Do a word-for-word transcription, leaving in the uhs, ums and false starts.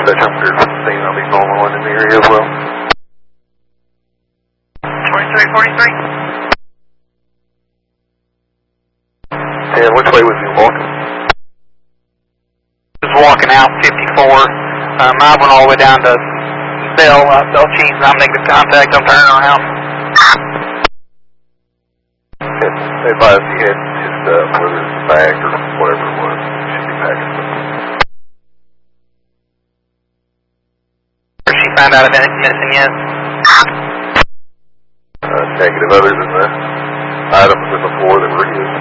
that temperature seems to be normal in the area as well. twenty-three forty-three. ten, which way was he walking? He was walking out fifty-four. Um, I went all the way down to Bell, uh, Bell Cheese, and I'm making contact. I'm turning around. Okay. Advise he had his stuff, whether it's a bag or whatever it was, should be packing something. She found out about medicine yet? Uh, negative, other than the items in the floor that were his.